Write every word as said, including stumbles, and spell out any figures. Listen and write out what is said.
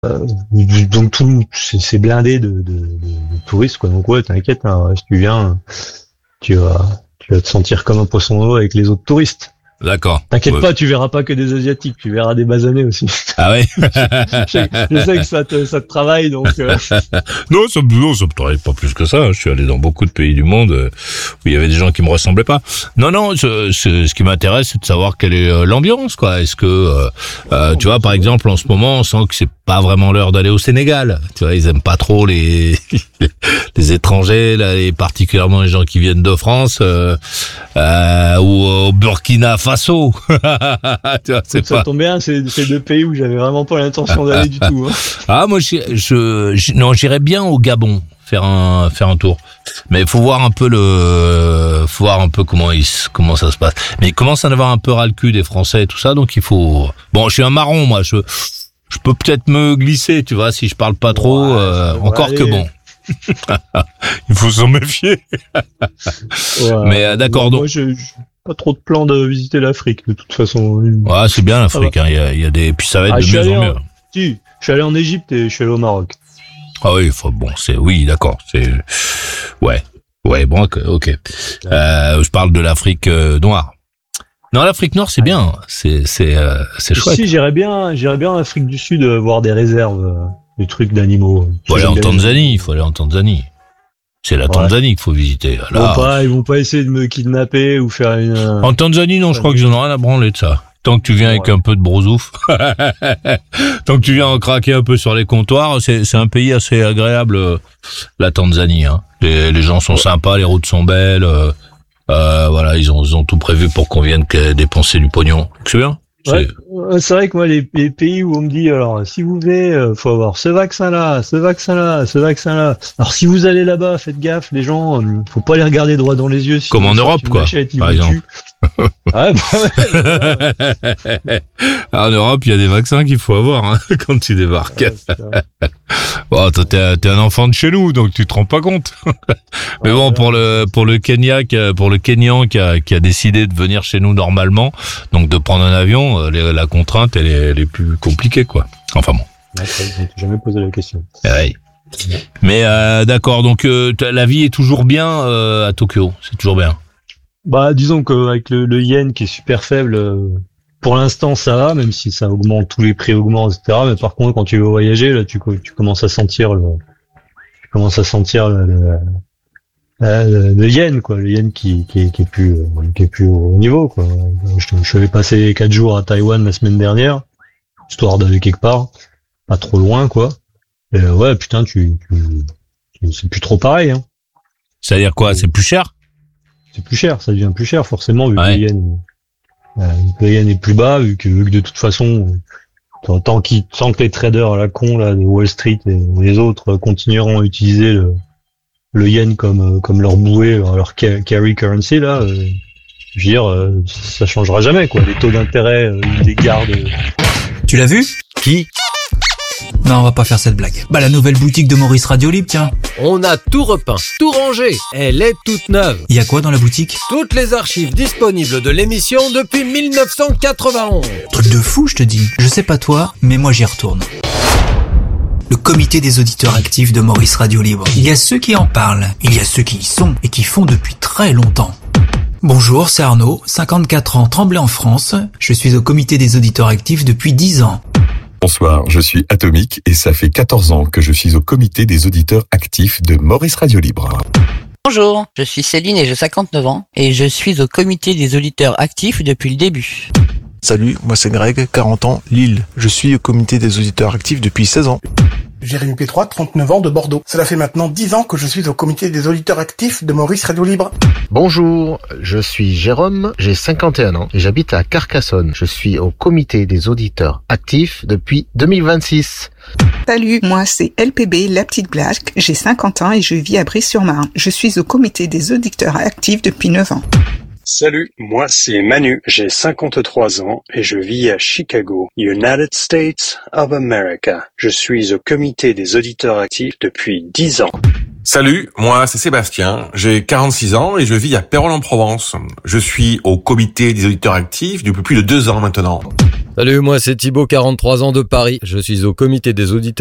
Euh, donc tout, c'est, c'est blindé de, de, de, de touristes, quoi. Donc ouais, t'inquiète, hein, si tu viens, tu vas, tu vas te sentir comme un poisson d'eau avec les autres touristes. D'accord. T'inquiète ouais. pas, tu verras pas que des Asiatiques, tu verras des Basanés aussi. Ah ouais. je, sais, je sais que ça te, ça te travaille, donc. Euh... non, ça, non, ça me travaille pas plus que ça. Je suis allé dans beaucoup de pays du monde où il y avait des gens qui me ressemblaient pas. Non, non. Ce, ce, ce qui m'intéresse, c'est de savoir quelle est l'ambiance, quoi. Est-ce que, euh, euh, tu vois, par exemple, en ce moment, on sent que c'est pas vraiment l'heure d'aller au Sénégal. Tu vois, ils aiment pas trop les les étrangers, là, et particulièrement les gens qui viennent de France euh, euh, ou au Burkina Faso. tu vois, c'est ça pas... tombe bien, c'est, c'est deux pays où j'avais vraiment pas l'intention d'aller du tout. Hein. Ah, moi, je, je, je non, j'irais bien au Gabon faire un faire un tour. Mais il faut voir un peu le, faut voir un peu comment il, comment ça se passe. Mais il commence à en avoir un peu ras le cul des Français et tout ça, donc il faut. Bon, je suis un marron, moi, je. Je peux peut-être me glisser, tu vois, si je parle pas trop. Ouais, euh, encore aller. Que bon. Il faut s'en méfier. ouais, Mais euh, d'accord, moi, donc. Moi, j'ai pas trop de plans de visiter l'Afrique, de toute façon. Ouais, c'est bien l'Afrique. Il hein, y, a, y a des, puis ça va être ah, de mieux en mieux. En... Si, je suis allé en Égypte et je suis allé au Maroc. Ah oui, faut, bon, c'est oui, d'accord, c'est ouais, ouais, bon, ok. Euh, je parle de l'Afrique euh, noire. Non, l'Afrique noire, c'est bien, c'est c'est euh, c'est chouette. Si, j'irais bien, j'irais bien en Afrique du Sud euh, voir des réserves, euh, des trucs d'animaux. Faut aller en Tanzanie, il faut aller en Tanzanie. C'est la Tanzanie ouais. qu'il faut visiter. Là, ils vont pas, ils vont pas essayer de me kidnapper ou faire une. Euh... En Tanzanie, non, je crois qu'ils en ont rien à branler de ça. Tant que tu viens ouais. avec un peu de brosouf, tant que tu viens en craquer un peu sur les comptoirs, c'est c'est un pays assez agréable, euh, la Tanzanie. Hein. Les, les gens sont ouais. sympas, les routes sont belles. Euh, Euh, voilà, ils ont, ils ont tout prévu pour qu'on vienne dépenser du pognon. C'est bien. Ouais, c'est vrai que moi, les, les pays où on me dit, alors, si vous venez, euh, faut avoir ce vaccin-là, ce vaccin-là, ce vaccin-là. Alors, si vous allez là-bas, faites gaffe, les gens, euh, faut pas les regarder droit dans les yeux. Si Comme en Europe, quoi, machette, par exemple. Ah, bah, ouais, en Europe, il y a des vaccins qu'il faut avoir hein, quand tu débarques. Ouais, bon, toi, t'es, t'es un enfant de chez nous, donc tu te rends pas compte. Mais bon, pour le pour le Kenya, pour le Kenyan qui a qui a décidé de venir chez nous normalement, donc de prendre un avion, les, la contrainte elle est, elle est plus compliquée, quoi. Enfin bon. D'accord, je n'ai jamais posé la question. Ouais. Mais euh, d'accord, donc euh, la vie est toujours bien euh, à Tokyo, c'est toujours bien. Bah, disons qu'avec le, le yen qui est super faible, euh, pour l'instant ça va, même si ça augmente, tous les prix augmentent, et cetera. Mais par contre, quand tu veux voyager, là, tu, tu commences à sentir le, tu commences à sentir le, le, le, le yen, quoi, le yen qui, qui, qui est plus, qui est plus au niveau, quoi. Je, je suis allé passer quatre jours à Taïwan la semaine dernière, histoire d'aller quelque part, pas trop loin, quoi. Et ouais, putain, tu, tu c'est plus trop pareil, hein. C'est-à-dire quoi, c'est plus cher? C'est plus cher, ça devient plus cher forcément vu ouais. que le yen, euh, le yen est plus bas, vu que, vu que de toute façon, tant, qu'il, tant que les traders à la con là de Wall Street et les autres continueront à utiliser le, le yen comme comme leur bouée, leur carry currency là, euh, je veux dire, euh, ça changera jamais quoi. Les taux d'intérêt, euh, ils les gardent. Tu l'as vu? Qui? Non, on va pas faire cette blague. Bah, la nouvelle boutique de Maurice Radio Libre, tiens. On a tout repeint, tout rangé. Elle est toute neuve. Il y a quoi dans la boutique? Toutes les archives disponibles de l'émission depuis mille neuf cent quatre-vingt-onze. Truc de fou, je te dis. Je sais pas toi, mais moi j'y retourne. Le comité des auditeurs actifs de Maurice Radio Libre. Il y a ceux qui en parlent, il y a ceux qui y sont et qui font depuis très longtemps. Bonjour, c'est Arnaud, cinquante-quatre ans, Tremblay en France. Je suis au comité des auditeurs actifs depuis dix ans. Bonsoir, je suis Atomique et ça fait quatorze ans que je suis au comité des auditeurs actifs de Maurice Radio Libre. Bonjour, je suis Céline et j'ai cinquante-neuf ans et je suis au comité des auditeurs actifs depuis le début. Salut, moi c'est Greg, quarante ans, Lille. Je suis au comité des auditeurs actifs depuis seize ans. Jérémy Pétrois, trente-neuf ans, de Bordeaux. Cela fait maintenant dix ans que je suis au comité des auditeurs actifs de Maurice Radio Libre. Bonjour, je suis Jérôme, j'ai cinquante et un ans et j'habite à Carcassonne. Je suis au comité des auditeurs actifs depuis deux mille vingt-six. Salut, moi c'est L P B, la petite blague. J'ai cinquante ans et je vis à Brie-sur-Marne. Je suis au comité des auditeurs actifs depuis neuf ans. Salut, moi c'est Manu, j'ai cinquante-trois ans et je vis à Chicago, United States of America. Je suis au comité des auditeurs actifs depuis dix ans. Salut, moi c'est Sébastien, j'ai quarante-six ans et je vis à Pérols-en-Provence. Je suis au comité des auditeurs actifs depuis plus de deux ans maintenant. Salut, moi c'est Thibaut, quarante-trois ans de Paris. Je suis au comité des auditeurs